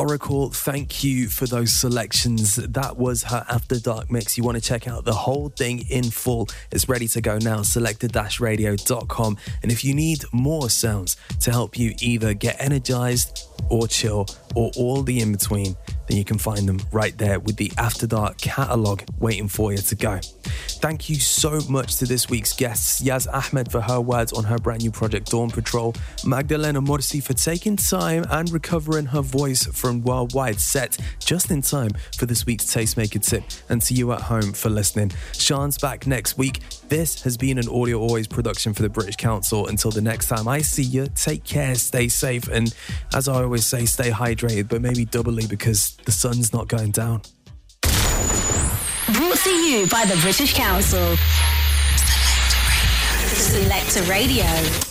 Oracle, thank you for those selections. That was her After Dark mix. You want to check out the whole thing in full. It's ready to go now, selected-radio.com. And if you need more sounds to help you either get energized or chill or all the in-between, then you can find them right there with the After Dark catalogue waiting for you to go. Thank you so much to this week's guests, Yaz Ahmed for her words on her brand new project Dawn Patrol, Magdalena Morsi for taking time and recovering her voice from Worldwide set just in time for this week's Tastemaker tip, and to you at home for listening. Sean's back next week. This has been an Audio Always production for the British Council. Until the next time I see you, take care, stay safe, and as I always say, stay hydrated, but maybe doubly because the sun's not going down. Brought to you by the British Council. Selector Radio.